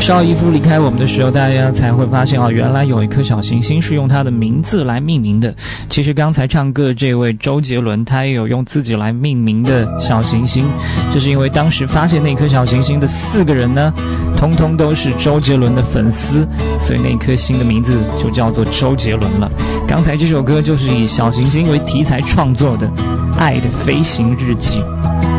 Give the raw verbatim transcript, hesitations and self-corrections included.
邵逸夫离开我们的时候，大家才会发现啊，原来有一颗小行星是用他的名字来命名的。其实刚才唱歌的这位周杰伦，他也有用自己来命名的小行星，这是因为当时发现那颗小行星的四个人呢，通通都是周杰伦的粉丝，所以那颗星的名字就叫做周杰伦了。刚才这首歌就是以小行星为题材创作的《爱的飞行日记》。